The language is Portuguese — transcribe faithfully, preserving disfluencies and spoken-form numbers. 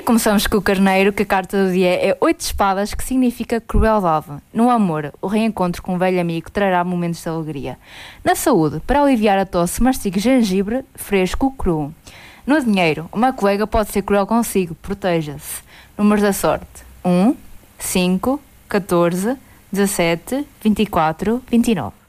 começamos com o carneiro, que a carta do dia é oito de espadas, que significa crueldade. No amor, o reencontro com um velho amigo trará momentos de alegria. Na saúde, para aliviar a tosse, mastigue gengibre fresco cru. No dinheiro, uma colega pode ser cruel consigo, proteja-se. Números da sorte: um, cinco, catorze, dezassete, vinte e quatro, vinte e nove.